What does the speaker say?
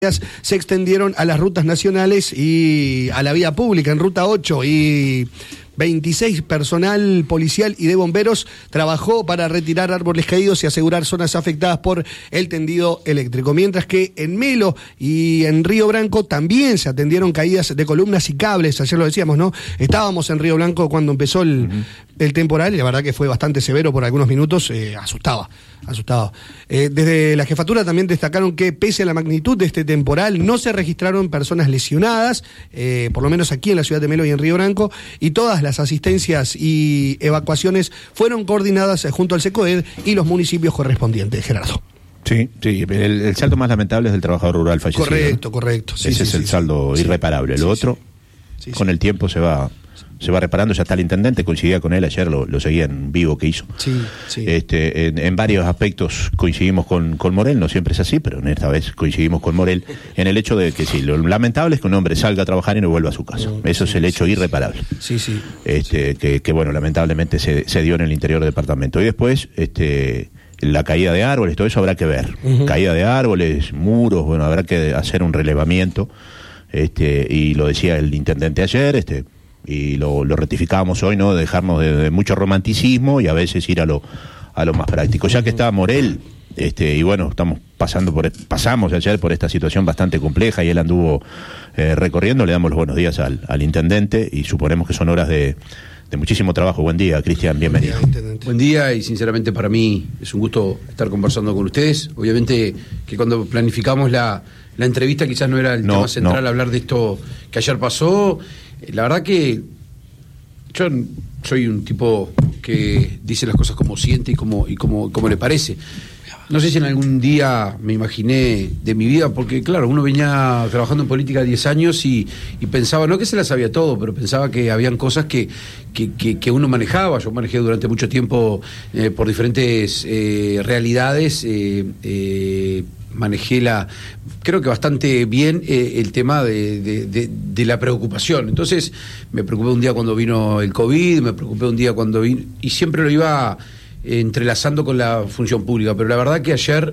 se extendieron a las rutas nacionales y a la vía pública en Ruta 8 y 26 personal policial y de bomberos trabajó para retirar árboles caídos y asegurar zonas afectadas por el tendido eléctrico. Mientras que en Melo y en Río Branco también se atendieron caídas de columnas y cables. Ayer lo decíamos, ¿no? Estábamos en Río Blanco cuando empezó el temporal y la verdad que fue bastante severo por algunos minutos. Asustaba. Desde la jefatura también destacaron que pese a la magnitud de este temporal no se registraron personas lesionadas, por lo menos aquí en la ciudad de Melo y en Río Branco, y todas las asistencias y evacuaciones fueron coordinadas junto al SECOED y los municipios correspondientes. Gerardo. Sí, el saldo más lamentable es del trabajador rural fallecido. Correcto. Ese es el saldo irreparable. Lo otro, con el tiempo se va reparando. Ya está el intendente, coincidía con él ayer, lo seguía en vivo que hizo. En varios aspectos coincidimos con Morel, no siempre es así, pero en esta vez coincidimos con Morel en el hecho de que sí, lo lamentable es que un hombre salga a trabajar y no vuelva a su casa. Eso es el hecho irreparable. Que bueno, lamentablemente se dio en el interior del departamento. Y después, la caída de árboles, todo eso habrá que ver. Caída de árboles, muros, bueno, habrá que hacer un relevamiento. Y lo decía el intendente ayer, y lo rectificábamos hoy, ¿no? Dejarnos de mucho romanticismo y a veces ir a lo más práctico. Ya que está Morel, y bueno, pasamos ayer por esta situación bastante compleja y él anduvo recorriendo, le damos los buenos días al intendente y suponemos que son horas de muchísimo trabajo. Buen día, Cristian, bienvenido. Buen día, y sinceramente para mí es un gusto estar conversando con ustedes. Obviamente que cuando planificamos la entrevista quizás no era el tema central hablar de esto que ayer pasó. La verdad que yo soy un tipo que dice las cosas como siente y como le parece. No sé si en algún día me imaginé de mi vida, porque claro, uno venía trabajando en política 10 años y pensaba, no que se las sabía todo, pero pensaba que habían cosas que uno manejaba. Yo manejé durante mucho tiempo por diferentes realidades, manejé creo que bastante bien el tema de la preocupación. Entonces me preocupé un día cuando vino el COVID, me preocupé un día cuando vino, y siempre lo iba entrelazando con la función pública, pero la verdad que ayer